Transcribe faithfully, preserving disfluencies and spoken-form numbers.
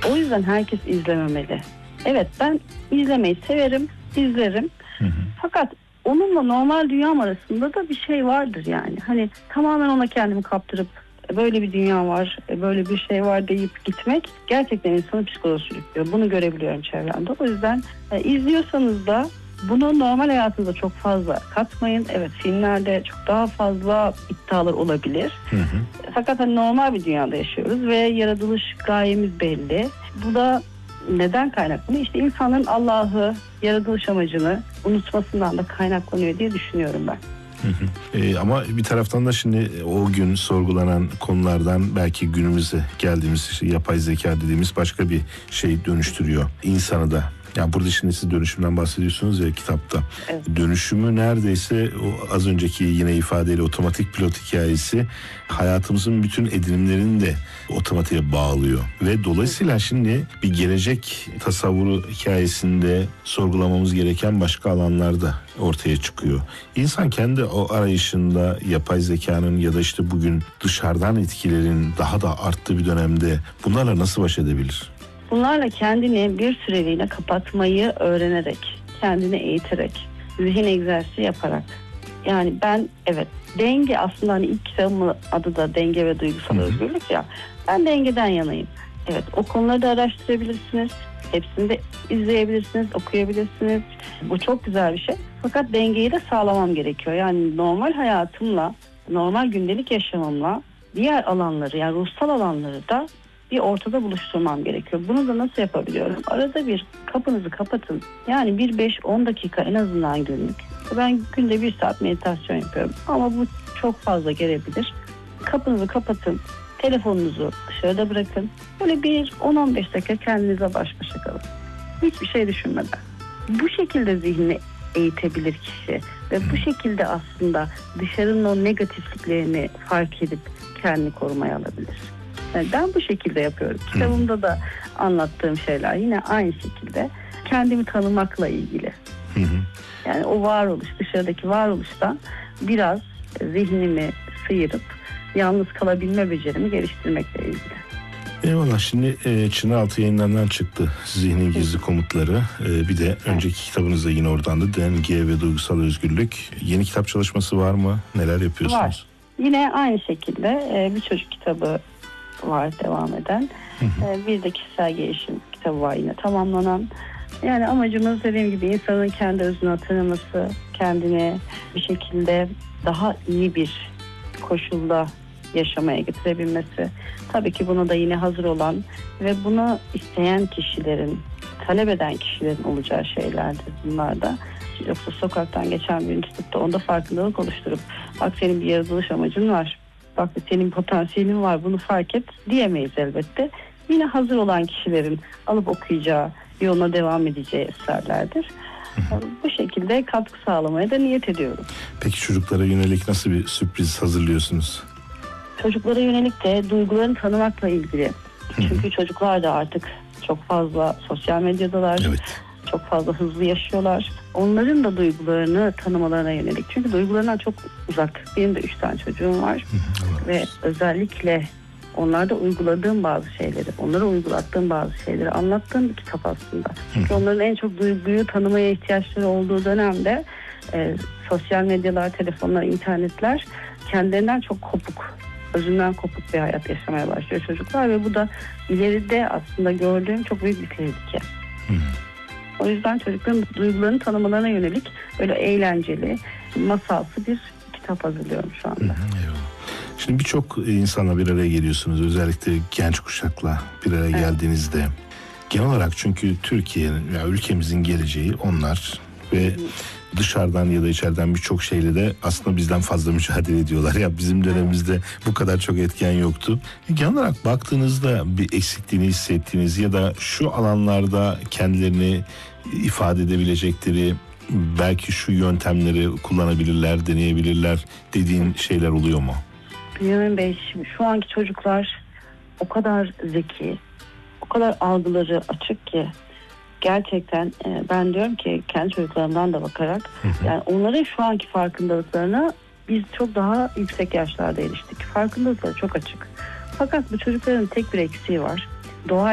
O yüzden herkes izlememeli. Evet, ben izlemeyi severim, izlerim. Hı hı. Fakat onunla normal dünyam arasında da bir şey vardır yani. Hani tamamen ona kendimi kaptırıp böyle bir dünya var, böyle bir şey var deyip gitmek gerçekten insanı psikoloğa sürüklüyor. Bunu görebiliyorum çevremde. O yüzden e, izliyorsanız da bunu normal hayatınızda çok fazla katmayın. Evet, filmlerde çok daha fazla iddialar olabilir. Hı hı. Fakat hani normal bir dünyada yaşıyoruz ve yaratılış gayemiz belli. Bu da neden kaynaklanıyor? İşte insanların Allah'ı, yaratılış amacını unutmasından da kaynaklanıyor diye düşünüyorum ben. Hı hı. Ee, ama bir taraftan da şimdi o gün sorgulanan konulardan belki günümüze geldiğimiz işte yapay zeka dediğimiz başka bir şey dönüştürüyor insanı da. Yani burada şimdi siz dönüşümden bahsediyorsunuz ya kitapta. Evet. Dönüşümü neredeyse o az önceki yine ifadeyle otomatik pilot hikayesi hayatımızın bütün edinimlerini de otomatiğe bağlıyor. Ve dolayısıyla şimdi bir gelecek tasavvuru hikayesinde sorgulamamız gereken başka alanlar da ortaya çıkıyor. İnsan kendi o arayışında yapay zekanın ya da işte bugün dışarıdan etkilerin daha da arttığı bir dönemde bunlarla nasıl baş edebilir? Bunlarla kendini bir süreliğine kapatmayı öğrenerek, kendini eğiterek, zihin egzersizi yaparak. Yani ben evet denge aslında hani ilk kitabımın adı da Denge ve Duygusal Özgürlük ya. Ben dengeden yanayım. Evet, o konuları da araştırabilirsiniz. Hepsini de izleyebilirsiniz, okuyabilirsiniz. Bu çok güzel bir şey. Fakat dengeyi de sağlamam gerekiyor. Yani normal hayatımla, normal gündelik yaşamımla diğer alanları yani ruhsal alanları da bir ortada buluşturmam gerekiyor. Bunu da nasıl yapabiliyorum? Arada bir kapınızı kapatın. Yani bir beş on dakika en azından günlük. Ben günde bir saat meditasyon yapıyorum. Ama bu çok fazla gelebilir. Kapınızı kapatın. Telefonunuzu dışarıda bırakın. Böyle bir on on beş dakika kendinize baş başa kalın. Hiçbir şey düşünmeden. Bu şekilde zihnini eğitebilir kişi. Ve bu şekilde aslında dışarının o negatifliklerini fark edip kendini korumaya alabilir. Yani ben bu şekilde yapıyorum. Kitabımda da anlattığım şeyler yine aynı şekilde kendimi tanımakla ilgili. Hı hı. Yani o varoluş, dışarıdaki varoluştan biraz zihnimi sıyırıp yalnız kalabilme becerimi geliştirmekle ilgili. Eyvallah. Şimdi e, Çınaraltı Yayınları'ndan çıktı Zihnin Gizli Komutları. E, bir de önceki kitabınızda yine oradan da Denge ve Duygusal Özgürlük. Yeni kitap çalışması var mı? Neler yapıyorsunuz? Var. Yine aynı şekilde e, bir çocuk kitabı var devam eden. Hı hı. Bir de kişisel gelişim kitabı var yine tamamlanan. Yani amacımız dediğim gibi insanın kendi özünü tanıması, kendini bir şekilde daha iyi bir koşulda yaşamaya getirebilmesi. Tabii ki buna da yine hazır olan ve bunu isteyen kişilerin, talep eden kişilerin olacağı şeylerdir bunlar da. Yoksa sokaktan geçen birini tutup da onda farkındalık oluşturup bak senin bir yaratılış amacın var. Bak senin potansiyelin var bunu fark et diyemeyiz elbette. Yine hazır olan kişilerin alıp okuyacağı, yoluna devam edeceği eserlerdir. Hı hı. Bu şekilde katkı sağlamaya da niyet ediyorum. Peki çocuklara yönelik nasıl bir sürpriz hazırlıyorsunuz? Çocuklara yönelik de duygularını tanımakla ilgili. Hı hı. Çünkü çocuklar da artık çok fazla sosyal medyadalar. Evet. Çok fazla hızlı yaşıyorlar. Onların da duygularını tanımalarına yönelik. Çünkü duygularından çok uzak. Benim de üç tane çocuğum var. Hı hı, ve özellikle onlarda uyguladığım bazı şeyleri, onlara uygulattığım bazı şeyleri anlattığım bir kitap aslında. Çünkü hı hı. onların en çok duyguyu tanımaya ihtiyaçları olduğu dönemde e, sosyal medyalar, telefonlar, internetler kendilerinden çok kopuk, özünden kopuk bir hayat yaşamaya başlıyor çocuklar ve bu da ileride aslında gördüğüm çok büyük bir tehlike. Hı hı. O yüzden çocukların duygularını tanımalarına yönelik böyle eğlenceli, masalsı bir kitap hazırlıyorum şu anda. Hı hı, şimdi birçok insanla bir araya geliyorsunuz. Özellikle genç kuşakla bir araya evet. geldiğinizde. Genel olarak çünkü Türkiye'nin, yani ülkemizin geleceği onlar ve hı. dışarıdan ya da içeriden birçok şeyle de aslında bizden fazla mücadele ediyorlar. Ya bizim dönemimizde bu kadar çok etken yoktu. Genel olarak baktığınızda bir eksikliğini hissettiğiniz ya da şu alanlarda kendilerini ifade edebilecekleri belki şu yöntemleri kullanabilirler, deneyebilirler dediğin şeyler oluyor mu? Bünyamin Bey, şimdi şu anki çocuklar o kadar zeki, o kadar algıları açık ki gerçekten e, ben diyorum ki kendi çocuklarımdan da bakarak hı hı. yani onların şu anki farkındalıklarına biz çok daha yüksek yaşlarda eriştik. Farkındalıkları çok açık. Fakat bu çocukların tek bir eksiği var. Doğa